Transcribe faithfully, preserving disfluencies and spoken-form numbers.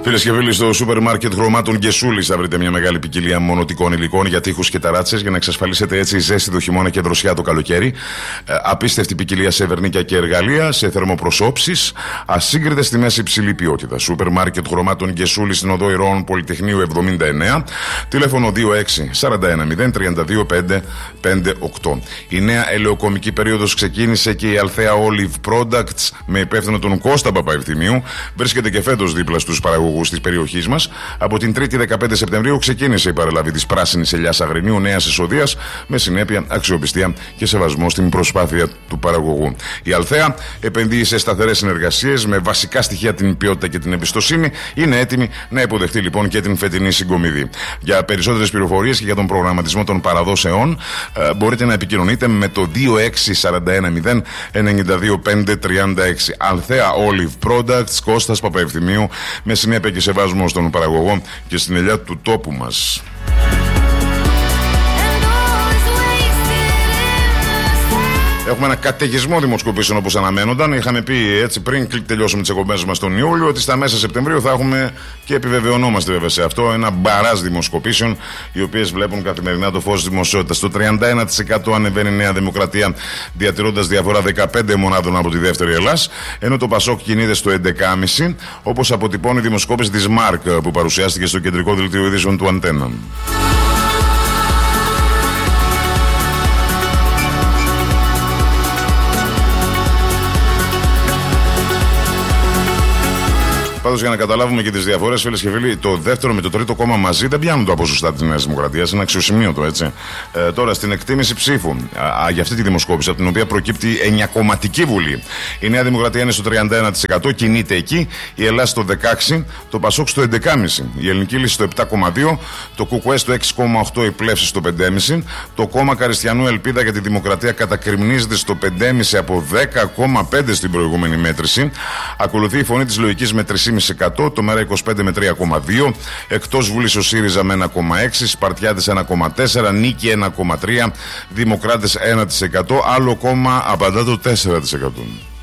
Φίλες και φίλοι, στο σούπερ μάρκετ χρωμάτων Γκεσούλης θα βρείτε μια μεγάλη ποικιλία μονοτικών υλικών για τοίχους και ταράτσες για να εξασφαλίσετε έτσι ζέστη το χειμώνα και δροσιά το καλοκαίρι. Ε, απίστευτη ποικιλία σε βερνίκια και εργαλεία, σε θερμοπροσώψεις, ασύγκριτες τιμές, υψηλή ποιότητα. Σούπερ μάρκετ χρωμάτων Γκεσούλης στην οδό Ηρώων Πολυτεχνείου εβδομήντα εννέα, τηλέφωνο δύο έξι σαράντα ένα μηδέν τριάντα δύο πεντακόσια πενήντα οκτώ. Η νέα ελαιοκομική περίοδος ξεκίνησε και η Althea Olive Products με υπεύθυνο τον Κώστα Παπαευθυμίου βρίσκεται και φέτος δίπλα στους παραγωγούς της περιοχής μας. Από την τρίτη δεκαπέντε Σεπτεμβρίου ξεκίνησε η παραλαβή της πράσινης ελιάς αγρινίου νέας εισοδείας με συνέπεια, αξιοπιστία και σεβασμό στην προσπάθεια του παραγωγού. Η Althea επενδύει σε σταθερές συνεργασίες με βασικά στοιχεία την ποιότητα και την εμπιστοσύνη. Είναι έτοιμη να υποδεχτεί λοιπόν και την φετινή συγκομιδή. Για περισσότερες πληροφορίες και για τον προγραμματισμό των παραδόσεων μπορείτε να επικοινωνείτε με το δύο έξι σαράντα ένα μηδέν ενενήντα δύο πεντακόσια τριάντα έξι. Althea Olive Products, Κώστας Παπαευθυμίου, με συνέπεια και σεβασμό στον παραγωγό και στην ελιά του τόπου μας. Έχουμε ένα καταιγισμό δημοσκοπήσεων όπως αναμένονταν. Είχαμε πει έτσι πριν τελειώσουμε τις εκπομπές μας τον Ιούλιο ότι στα μέσα Σεπτεμβρίου θα έχουμε, και επιβεβαιωνόμαστε βέβαια σε αυτό, ένα μπαράζ δημοσκοπήσεων οι οποίες βλέπουν καθημερινά το φως της δημοσιότητας. Το τριάντα ένα τοις εκατό ανεβαίνει η Νέα Δημοκρατία διατηρώντας διαφορά δεκαπέντε μονάδων από τη δεύτερη Ελλάς, ενώ το Πασόκ κινείται στο έντεκα κόμμα πέντε όπως αποτυπώνει η δημοσκόπηση της ΜΑΡΚ που παρουσιάστηκε στο κεντρικό δελτίο ειδήσεων του Αντένα. Πάντως, για να καταλάβουμε και τις διαφορές, φίλες και φίλοι, το δεύτερο με το τρίτο κόμμα μαζί δεν πιάνουν τα ποσοστά της Νέας Δημοκρατίας. Είναι αξιοσημείωτο, έτσι. Ε, τώρα, στην εκτίμηση ψήφου α, για αυτή τη δημοσκόπηση, από την οποία προκύπτει εννιακομματική βουλή, η Νέα Δημοκρατία είναι στο τριάντα ένα τοις εκατό, κινείται εκεί. Η Ελλάδα στο δεκαέξι τοις εκατό, το Πασόκ στο έντεκα κόμμα πέντε τοις εκατό, η Ελληνική Λύση στο επτά κόμμα δύο τοις εκατό, το ΚΚΕ στο έξι κόμμα οκτώ τοις εκατό, η Πλεύση στο πέντε κόμμα πέντε τοις εκατό, το κόμμα Καριστιανού Ελπίδα για τη Δημοκρατία κατακριμνίζεται στο πέντε κόμμα πέντε τοις εκατό από δέκα κόμμα πέντε τοις εκατό στην προηγούμενη μέτρηση. Ακολουθεί η Φωνή της Λογικής με τρία κόμμα πέντε τοις εκατό, το ΜΕΡΑ είκοσι πέντε με τρία κόμμα δύο τοις εκατό, εκτός Βουλής ο ΣΥΡΙΖΑ με ένα κόμμα έξι τοις εκατό, Σπαρτιάτες ένα κόμμα τέσσερα τοις εκατό, Νίκη ένα κόμμα τρία τοις εκατό, Δημοκράτες ένα τοις εκατό, άλλο κόμμα απαντά το τέσσερα τοις εκατό.